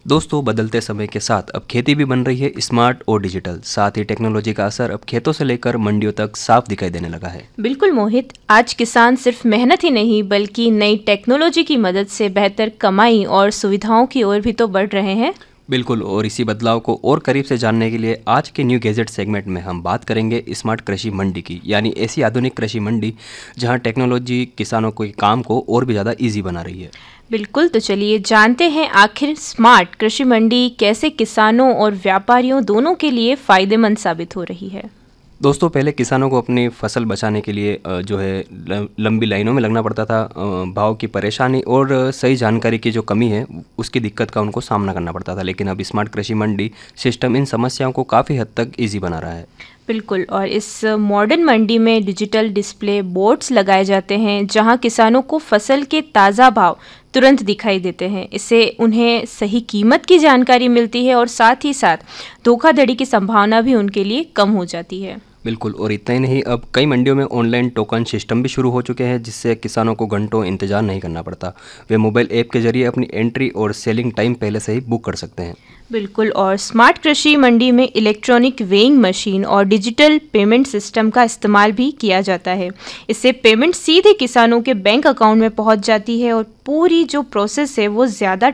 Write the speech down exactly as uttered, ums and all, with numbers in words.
दोस्तों, बदलते समय के साथ अब खेती भी बन रही है स्मार्ट और डिजिटल। साथ ही टेक्नोलॉजी का असर अब खेतों से लेकर मंडियों तक साफ दिखाई देने लगा है। बिल्कुल मोहित, आज किसान सिर्फ मेहनत ही नहीं बल्कि नई टेक्नोलॉजी की मदद से बेहतर कमाई और सुविधाओं की ओर भी तो बढ़ रहे हैं। बिल्कुल, और इसी बदलाव को और करीब से जानने के लिए आज के न्यू गैजेट सेगमेंट में हम बात करेंगे स्मार्ट कृषि मंडी की, यानी ऐसी आधुनिक कृषि मंडी जहां टेक्नोलॉजी किसानों के काम को और भी ज़्यादा ईजी बना रही है। बिल्कुल, तो चलिए जानते हैं आखिर स्मार्ट कृषि मंडी कैसे किसानों और व्यापारियों दोनों के लिए फायदेमंद साबित हो रही है। दोस्तों, पहले किसानों को अपनी फसल बचाने के लिए अ, जो है ल- लंबी लाइनों में लगना पड़ता था। अ, भाव की परेशानी और अ, सही जानकारी की जो कमी है उसकी दिक्कत का उनको सामना करना पड़ता था, लेकिन अब स्मार्ट कृषि मंडी सिस्टम इन समस्याओं को काफ़ी हद तक ईजी बना रहा है। बिल्कुल, और इस मॉडर्न मंडी में डिजिटल डिस्प्ले बोर्ड्स लगाए जाते हैं जहां किसानों को फसल के ताज़ा भाव तुरंत दिखाई देते हैं। इससे उन्हें सही कीमत की जानकारी मिलती है और साथ ही साथ धोखाधड़ी की संभावना भी उनके लिए कम हो जाती है। बिल्कुल, और इतना ही नहीं, अब कई मंडियों में ऑनलाइन टोकन सिस्टम भी शुरू हो चुके हैं जिससे किसानों को घंटों इंतजार नहीं करना पड़ता। वे मोबाइल ऐप के जरिए अपनी एंट्री और सेलिंग टाइम पहले से ही बुक कर सकते हैं। बिल्कुल, और स्मार्ट कृषि मंडी में इलेक्ट्रॉनिक वेइंग मशीन और डिजिटल पेमेंट सिस्टम का इस्तेमाल भी किया जाता है। इससे पेमेंट सीधे किसानों के बैंक अकाउंट में पहुंच जाती है और पूरी जो प्रोसेस है वो ज़्यादा